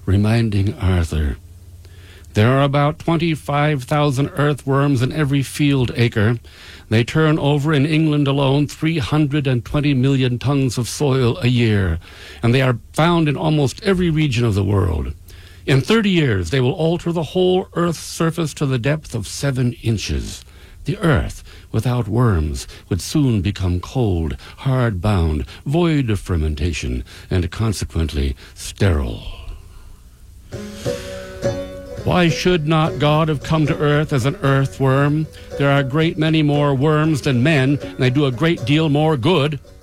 reminding Arthur, "There are about 25,000 earthworms in every field acre. They turn over in England alone 320 million tons of soil a year, and they are found in almost every region of the world. In 30 years, they will alter the whole Earth's surface to the depth of 7 inches. The Earth, without worms, would soon become cold, hard-bound, void of fermentation, and consequently sterile." Why should not God have come to earth as an earthworm? There are a great many more worms than men, and they do a great deal more good.